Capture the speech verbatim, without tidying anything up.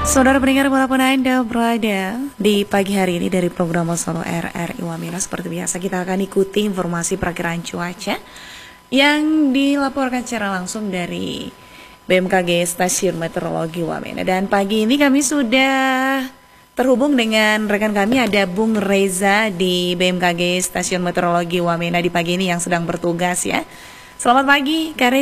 Saudara pendengar walaupun Anda berada di pagi hari ini dari program Solo R R I Wamena, seperti biasa kita akan ikuti informasi perakiraan cuaca yang dilaporkan secara langsung dari B M K G Stasiun Meteorologi Wamena. Dan pagi ini kami sudah terhubung dengan rekan kami, ada Bung Reza di B M K G Stasiun Meteorologi Wamena di pagi ini yang sedang bertugas ya. Selamat pagi Kak Reza.